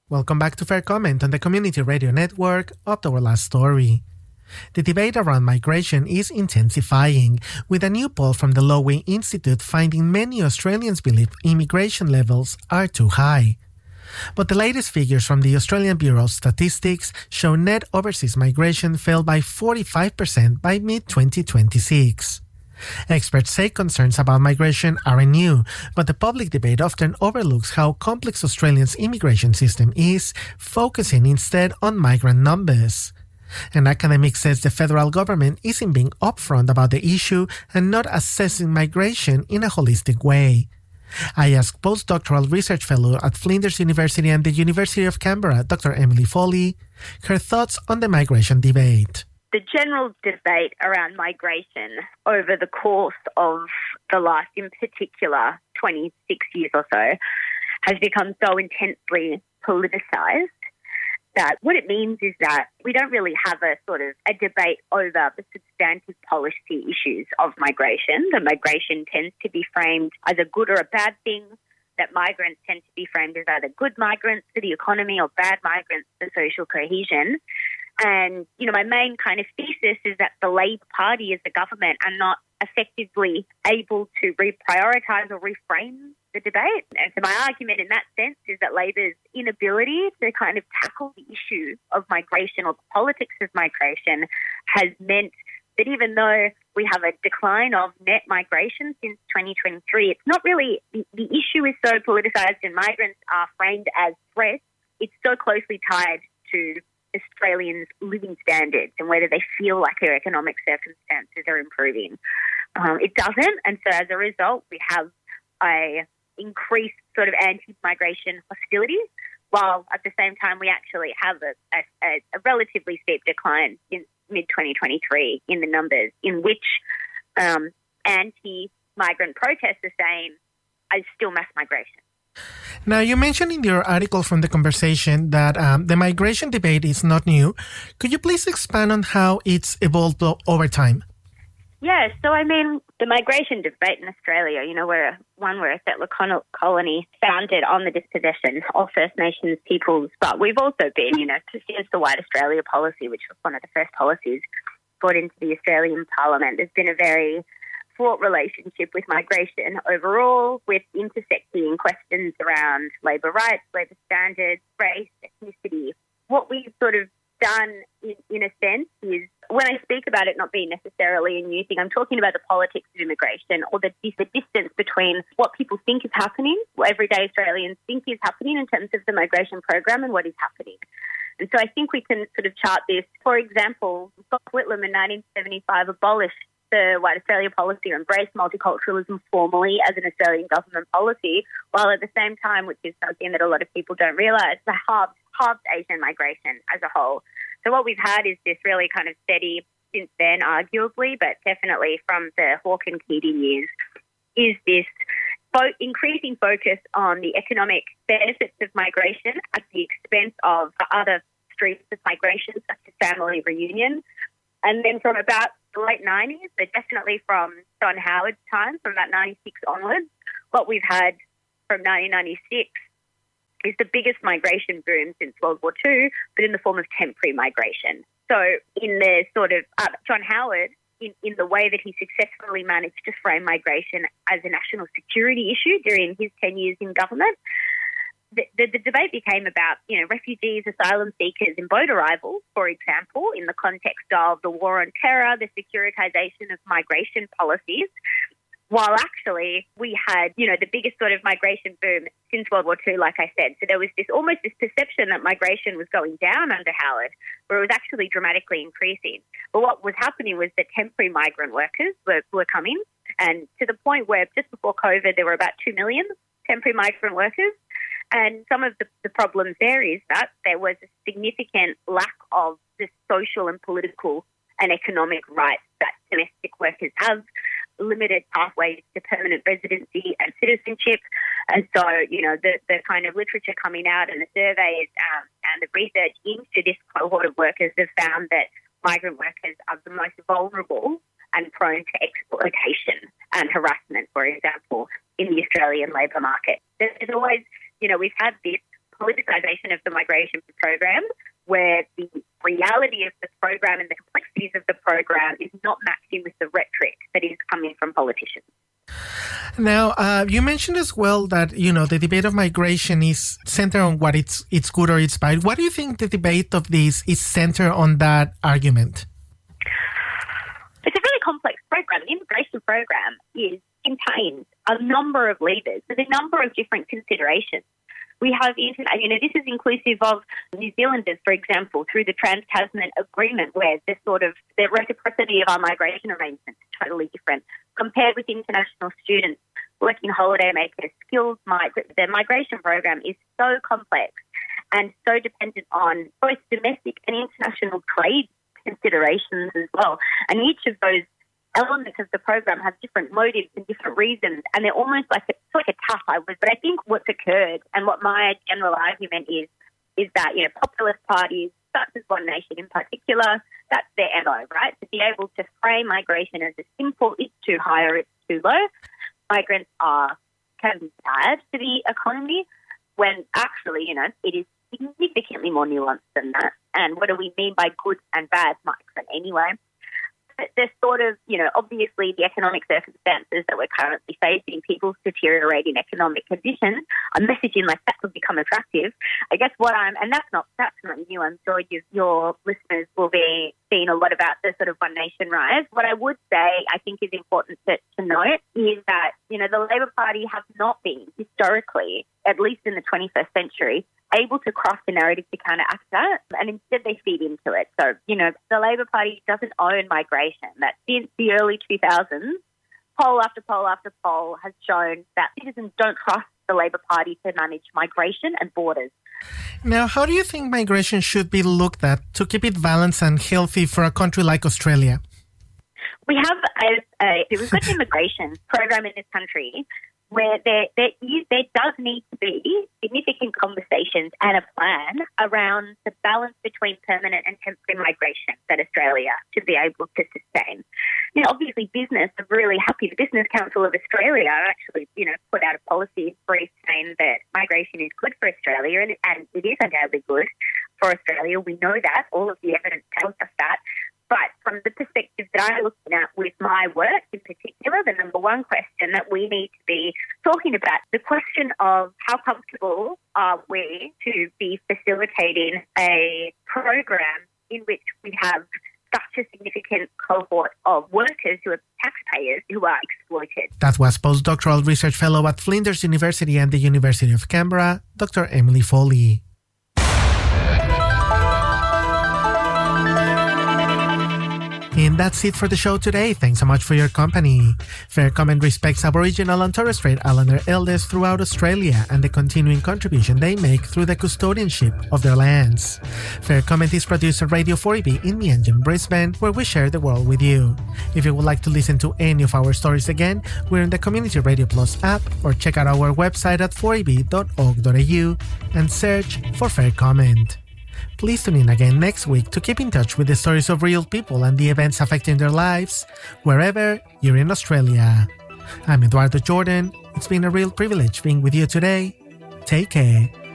Welcome back to Fair Comment on the Community Radio Network of Our Last Story. The debate around migration is intensifying, with a new poll from the Lowy Institute finding many Australians believe immigration levels are too high. But the latest figures from the Australian Bureau of Statistics show net overseas migration fell by 45% by mid-2026. Experts say concerns about migration aren't new, but the public debate often overlooks how complex Australia's immigration system is, focusing instead on migrant numbers. An academic says the federal government isn't being upfront about the issue and not assessing migration in a holistic way. I asked postdoctoral research fellow at Flinders University and the University of Canberra, Dr. Emily Foley, her thoughts on the migration debate. The general debate around migration over the course of the last, in particular, 26 years or so, has become so intensely politicised that what it means is that we don't really have a debate over the substantive policy issues of migration. The migration tends to be framed as a good or a bad thing, that migrants tend to be framed as either good migrants for the economy or bad migrants for social cohesion. And, my main kind of thesis is that the Labor Party as the government are not effectively able to reprioritise or reframe the debate. And so my argument in that sense is that Labor's inability to kind of tackle the issue of migration or the politics of migration has meant that even though we have a decline of net migration since 2023, it's not really, the issue is so politicised and migrants are framed as threats. It's so closely tied to Australians' living standards and whether they feel like their economic circumstances are improving. It doesn't, and so as a result, we have a increased sort of anti-migration hostility, while at the same time we actually have a relatively steep decline in mid-2023 in the numbers in which anti-migrant protests are saying is still mass migration. Now, you mentioned in your article from The Conversation that the migration debate is not new. Could you please expand on how it's evolved over time? Yeah, so the migration debate in Australia, we're a settler colony founded on the dispossession of First Nations peoples, but we've also been, since the White Australia policy, which was one of the first policies brought into the Australian Parliament, there's been a very fraught relationship with migration overall, with intersecting questions around labour rights, labour standards, race, ethnicity. What we've sort of done in a sense is, when I speak about it not being necessarily a new thing, I'm talking about the politics of immigration or the distance between what people think is happening, what everyday Australians think is happening in terms of the migration program and what is happening. And so I think we can sort of chart this. For example, Gough Whitlam in 1975 abolished the White Australia policy or embraced multiculturalism formally as an Australian government policy, while at the same time, which is something that a lot of people don't realise, they halved Asian migration as a whole. So what we've had is this really kind of steady, since then arguably, but definitely from the Hawke and Keating years, is this increasing focus on the economic benefits of migration at the expense of other streams of migration, such as family reunion. And then from about the late 90s, but definitely from John Howard's time, from about 96 onwards, what we've had from 1996 is the biggest migration boom since World War II, but in the form of temporary migration. So in the sort of John Howard, in the way that he successfully managed to frame migration as a national security issue during his 10 years in government, the debate became about, refugees, asylum seekers and boat arrivals, for example, in the context of the war on terror, the securitization of migration policies, while actually we had, the biggest sort of migration boom since World War II, like I said. So there was this perception that migration was going down under Howard, where it was actually dramatically increasing. But what was happening was that temporary migrant workers were coming, and to the point where just before COVID there were about 2 million temporary migrant workers. And some of the problems there is that there was a significant lack of the social and political and economic rights that domestic workers have, limited pathways to permanent residency and citizenship. And so, the kind of literature coming out and the surveys and the research into this cohort of workers have found that migrant workers are the most vulnerable and prone to exploitation and harassment, for example, in the Australian labour market. There's always, we've had this politicisation of the migration program, where the reality of the program and the complexities of the program is not matching with the rhetoric that is coming from politicians. Now, you mentioned as well that, the debate of migration is centered on what it's good or it's bad. What do you think the debate of this is centered on that argument? It's a really complex program. The immigration program contains a number of levers with a number of different considerations. We have, this is inclusive of New Zealanders, for example, through the Trans-Tasman Agreement, where the reciprocity of our migration arrangements is totally different compared with international students, working holidaymakers, skilled migrants. The migration program is so complex and so dependent on both domestic and international trade considerations as well. And each of those elements of the program have different motives and different reasons, and they're almost like a tough. But I think what's occurred and what my general argument is that populist parties, such as One Nation in particular, that's their MO, right? To be able to frame migration as a simple, it's too high or it's too low. Migrants can be bad for the economy, when actually, it is significantly more nuanced than that. And what do we mean by good and bad migrant anyway? There's obviously the economic circumstances that we're currently facing, people's deteriorating economic conditions, a messaging like that could become attractive. I guess and that's not new. I'm sure your listeners will be seeing a lot about the sort of One Nation rise. What I would say I think is important to note is that, the Labor Party have not been historically, at least in the 21st century, able to craft a narrative to counteract that, and instead they feed into it. So, the Labor Party doesn't own migration. That since the early 2000s, poll after poll after poll has shown that citizens don't trust the Labor Party to manage migration and borders. Now, how do you think migration should be looked at to keep it balanced and healthy for a country like Australia? We have we've got an immigration program in this country where there does need to be significant conversations and a plan around the balance between permanent and temporary migration that Australia should be able to sustain. Obviously business are really happy. The Business Council of Australia actually, put out a policy brief saying that migration is good for Australia, and it is undoubtedly good for Australia. We know that. All of the evidence tells us that. But from the perspective that I'm looking at with my work in particular, the number one question that we need to be talking about, the question of how comfortable are we to be facilitating a program in which we have such a significant cohort of workers who are taxpayers who are exploited. That was postdoctoral research fellow at Flinders University and the University of Canberra, Dr. Emily Foley. And that's it for the show today. Thanks so much for your company. Fair Comment respects Aboriginal and Torres Strait Islander elders throughout Australia and the continuing contribution they make through the custodianship of their lands. Fair Comment is produced on Radio 4EB in Meanjin, Brisbane, where we share the world with you. If you would like to listen to any of our stories again, we're in the Community Radio Plus app, or check out our website at 4eb.org.au and search for Fair Comment. Please tune in again next week to keep in touch with the stories of real people and the events affecting their lives, wherever you're in Australia. I'm Eduardo Jordan. It's been a real privilege being with you today. Take care.